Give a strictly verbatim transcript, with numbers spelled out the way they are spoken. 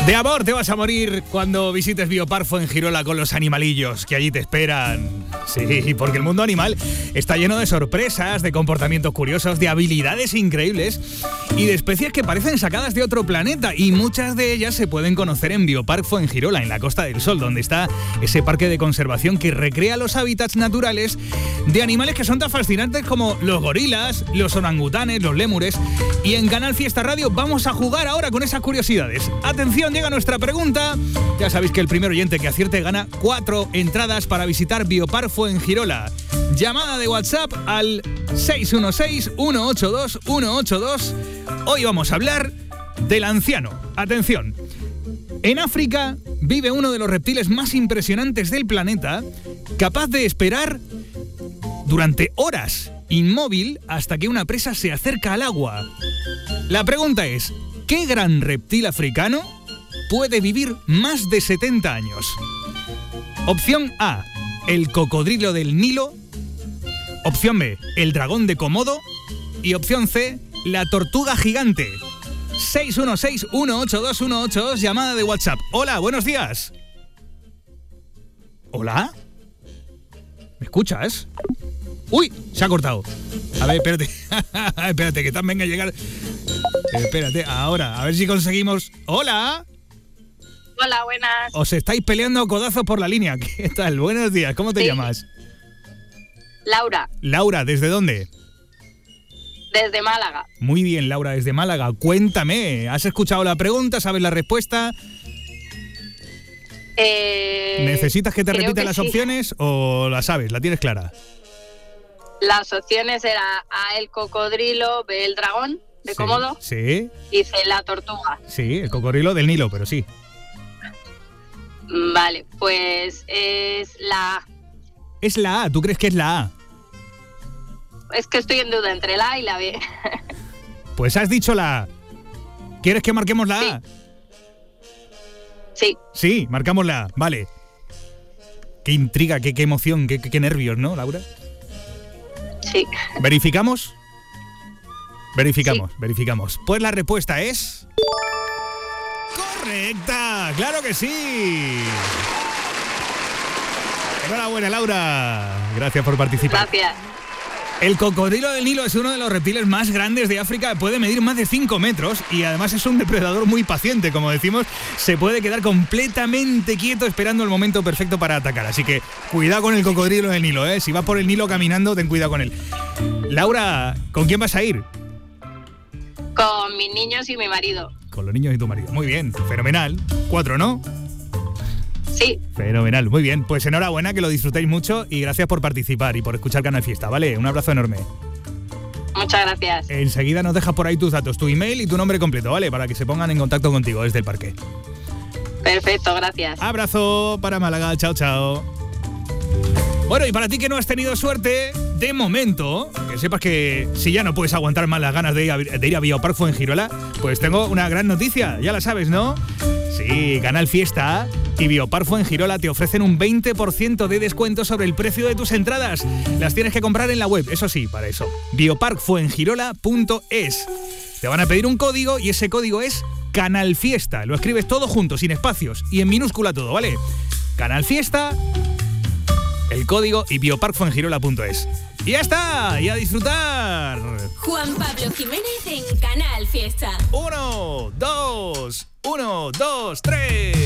De amor te vas a morir cuando visites Biopark Fuengirola con los animalillos que allí te esperan. Sí, porque el mundo animal está lleno de sorpresas, de comportamientos curiosos, de habilidades increíbles y de especies que parecen sacadas de otro planeta, y muchas de ellas se pueden conocer en Biopark Fuengirola, en la Costa del Sol, donde está ese parque de conservación que recrea los hábitats naturales de animales que son tan fascinantes como los gorilas, los orangutanes, los lémures. Y en Canal Fiesta Radio vamos a jugar ahora con esas curiosidades. Atención, llega nuestra pregunta. Ya sabéis que el primer oyente que acierte gana cuatro entradas para visitar Biopark Fuengirola. Llamada de WhatsApp al seis uno seis, uno ocho dos, uno ocho dos. Hoy vamos a hablar del anciano. Atención. En África vive uno de los reptiles más impresionantes del planeta, capaz de esperar durante horas, inmóvil, hasta que una presa se acerca al agua. La pregunta es, ¿qué gran reptil africano puede vivir más de setenta años? Opción A, el cocodrilo del Nilo. Opción B, el dragón de Komodo. Y opción C, la tortuga gigante. seis uno seis, uno ocho dos, uno ocho dos, llamada de WhatsApp. Hola, buenos días. ¿Hola? ¿Me escuchas? ¡Uy! Se ha cortado. A ver, espérate. Espérate, que también venga a llegar. Espérate, ahora, a ver si conseguimos. ¡Hola! Hola, buenas. Os estáis peleando a codazos por la línea. ¿Qué tal? Buenos días. ¿Cómo te sí. llamas? Laura. Laura, ¿desde dónde? Desde Málaga. Muy bien, Laura, desde Málaga. Cuéntame, ¿has escuchado la pregunta? ¿Sabes la respuesta? Eh, ¿Necesitas que te repita que las sí. opciones o la sabes? ¿La tienes clara? Las opciones eran A, el cocodrilo, B, el dragón de sí, Komodo, sí. y C, la tortuga. Sí, el cocodrilo del Nilo, pero sí. Vale, pues es la A. Es la A, ¿tú crees que es la A? Es que estoy en duda entre la A y la B. Pues has dicho la A. ¿Quieres que marquemos la sí. A? Sí. Sí, marcamos la A, vale. Qué intriga, qué, qué emoción, qué, qué, qué nervios, ¿no, Laura? Sí. ¿Verificamos? Verificamos, sí. verificamos. Pues la respuesta es... ¡correcta! ¡Claro que sí! Enhorabuena, Laura. Gracias por participar. Gracias. El cocodrilo del Nilo es uno de los reptiles más grandes de África, puede medir más de cinco metros y además es un depredador muy paciente, como decimos, se puede quedar completamente quieto esperando el momento perfecto para atacar, así que cuidado con el cocodrilo del Nilo, ¿eh? Si vas por el Nilo caminando, ten cuidado con él. Laura, ¿con quién vas a ir? Con mis niños y mi marido. Con los niños y tu marido, muy bien, fenomenal. Cuatro, ¿no? Sí. Fenomenal, muy bien. Pues enhorabuena, que lo disfrutéis mucho y gracias por participar y por escuchar Canal Fiesta, ¿vale? Un abrazo enorme. Muchas gracias. Enseguida nos dejas por ahí tus datos, tu email y tu nombre completo, ¿vale? Para que se pongan en contacto contigo desde el parque. Perfecto, gracias. Abrazo para Málaga, chao, chao. Bueno, y para ti que no has tenido suerte, de momento, que sepas que si ya no puedes aguantar más las ganas de ir a, de ir a Biopark Fuengirola, pues tengo una gran noticia, ya la sabes, ¿no? Sí, Canal Fiesta y Biopark Fuengirola te ofrecen un veinte por ciento de descuento sobre el precio de tus entradas. Las tienes que comprar en la web, eso sí, para eso. biopark fuengirola punto es. Te van a pedir un código y ese código es Canal Fiesta. Lo escribes todo junto, sin espacios y en minúscula todo, ¿vale? Canal Fiesta, el código y biopark fuengirola punto es. Y ya está, y a disfrutar. Juan Pablo Jiménez en Canal Fiesta. Uno, dos, uno, dos, tres.